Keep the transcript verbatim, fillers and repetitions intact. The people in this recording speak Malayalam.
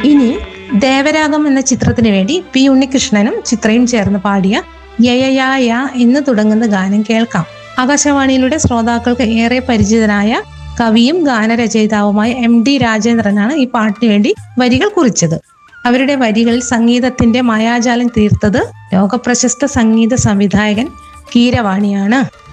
ഇനി ദേവരാഗം എന്ന ചിത്രത്തിന് വേണ്ടി പി ഉണ്ണികൃഷ്ണനും ചിത്രയും ചേർന്ന് പാടിയ യയയായ എന്ന് തുടങ്ങുന്ന ഗാനം കേൾക്കാം. ആകാശവാണിയിലൂടെ ശ്രോതാക്കൾക്ക് ഏറെ പരിചിതനായ കവിയും ഗാനരചയിതാവുമായ എം ഡി രാജേന്ദ്രനാണ് ഈ പാട്ടിന് വേണ്ടി വരികൾ കുറിച്ചത്. അവരുടെ വരികളിൽ സംഗീതത്തിന്റെ മായാജാലം തീർത്തത് ലോകപ്രശസ്ത സംഗീത സംവിധായകൻ കീരവാണിയാണ്.